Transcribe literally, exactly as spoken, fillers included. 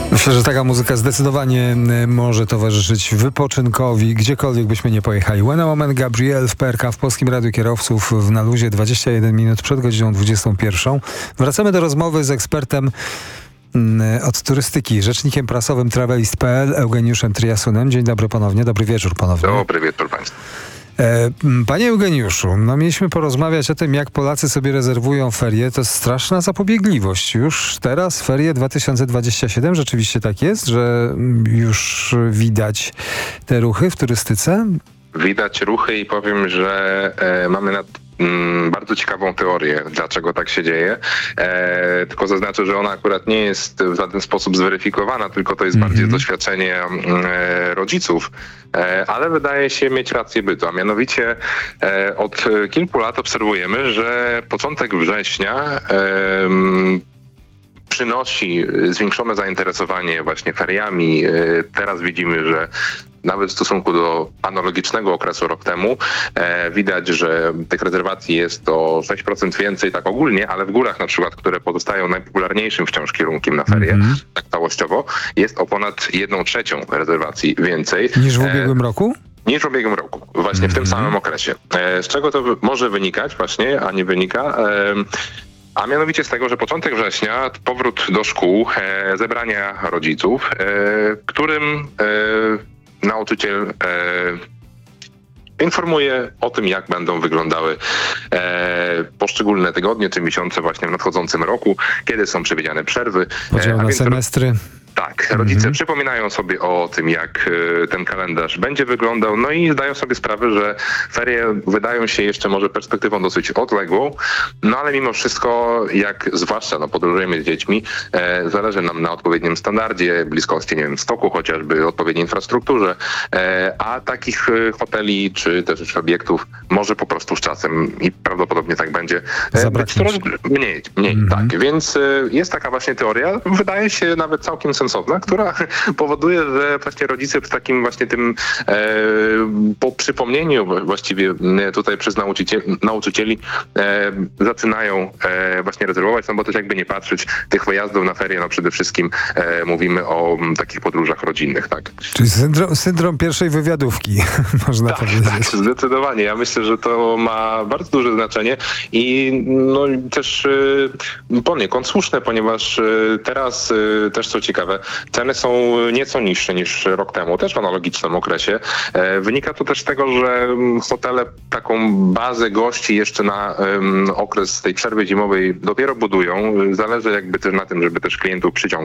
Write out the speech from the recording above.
Myślę, że taka muzyka zdecydowanie może towarzyszyć wypoczynkowi, gdziekolwiek byśmy nie pojechali. When a Woman, Gabrielle w P R K w Polskim Radiu Kierowców w Na Luzie, dwadzieścia jeden minut przed godziną dwudziestą pierwszą. Wracamy do rozmowy z ekspertem od turystyki, rzecznikiem prasowym travelist kropka p l, Eugeniuszem Triasunem. Dzień dobry ponownie, dobry wieczór ponownie. Dobry wieczór Państwu. Panie Eugeniuszu, no mieliśmy porozmawiać o tym, jak Polacy sobie rezerwują ferie. To jest straszna zapobiegliwość. Już teraz ferie dwa tysiące dwadzieścia siedem, rzeczywiście tak jest, że już widać te ruchy w turystyce? Widać ruchy i powiem, że e, mamy nad mm, bardzo ciekawą teorię, dlaczego tak się dzieje. E, tylko zaznaczę, że ona akurat nie jest w żaden sposób zweryfikowana, tylko to jest mm-hmm. bardziej doświadczenie e, rodziców. E, ale wydaje się mieć rację bytu, a mianowicie e, od kilku lat obserwujemy, że początek września e, przynosi zwiększone zainteresowanie właśnie feriami. E, teraz widzimy, że nawet w stosunku do analogicznego okresu rok temu e, widać, że tych rezerwacji jest o sześć procent więcej tak ogólnie, ale w górach na przykład, które pozostają najpopularniejszym wciąż kierunkiem na ferie, mm-hmm. tak całościowo, jest o ponad jedną trzecią rezerwacji więcej. Niż w ubiegłym e, roku? Niż w ubiegłym roku, właśnie mm-hmm. w tym samym okresie. E, z czego to może wynikać właśnie, a nie wynika? E, A mianowicie z tego, że początek września, powrót do szkół, e, zebrania rodziców, e, którym e, nauczyciel e, informuje o tym, jak będą wyglądały e, poszczególne tygodnie czy miesiące właśnie w nadchodzącym roku, kiedy są przewidziane przerwy. Podział e, na semestry. Tak, rodzice mm-hmm. przypominają sobie o tym, jak y, ten kalendarz będzie wyglądał, no i zdają sobie sprawę, że ferie wydają się jeszcze może perspektywą dosyć odległą, no ale mimo wszystko, jak zwłaszcza no, podróżujemy z dziećmi, e, zależy nam na odpowiednim standardzie, bliskości, nie wiem, stoku chociażby, odpowiedniej infrastrukturze, e, a takich y, hoteli czy też obiektów może po prostu z czasem i prawdopodobnie tak będzie e, być coraz mniej, mniej mm-hmm. tak, więc y, jest taka właśnie teoria, wydaje się nawet całkiem sensowna, która powoduje, że właśnie rodzice przy takim właśnie tym e, po przypomnieniu właściwie tutaj przez nauczycieli, nauczycieli e, zaczynają e, właśnie rezerwować, no bo też jakby nie patrzeć tych wyjazdów na ferie, no przede wszystkim e, mówimy o m, takich podróżach rodzinnych, tak. Czyli syndrom, syndrom pierwszej wywiadówki, można tak, powiedzieć. Tak, zdecydowanie. Ja myślę, że to ma bardzo duże znaczenie i no też e, poniekąd słuszne, ponieważ e, teraz e, też co ciekawe, ceny są nieco niższe niż rok temu, też w analogicznym okresie. E, wynika to też z tego, że hotele taką bazę gości jeszcze na um, okres tej przerwy zimowej dopiero budują. Zależy jakby też na tym, żeby też klientów przyciągnąć.